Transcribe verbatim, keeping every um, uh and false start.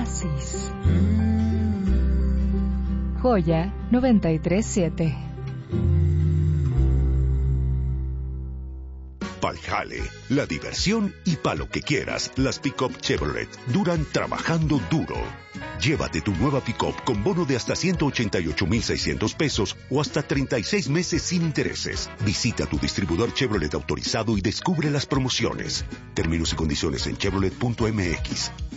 Oasis. Joya noventa y tres siete. Pa'l jale, la diversión y pa' lo que quieras, las pick-up Chevrolet duran trabajando duro. Llévate tu nueva pick-up con bono de hasta ciento ochenta y ocho mil seiscientos pesos o hasta treinta y seis meses sin intereses. Visita tu distribuidor Chevrolet autorizado y descubre las promociones. Términos y condiciones en chevrolet punto m x.